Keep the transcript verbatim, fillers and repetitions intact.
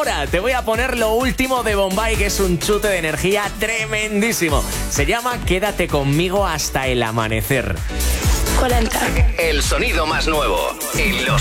Ahora te voy a poner lo último de Bombay, que es un chute de energía tremendísimo. Se llama Quédate conmigo hasta el amanecer. cuarenta. El sonido más nuevo en Los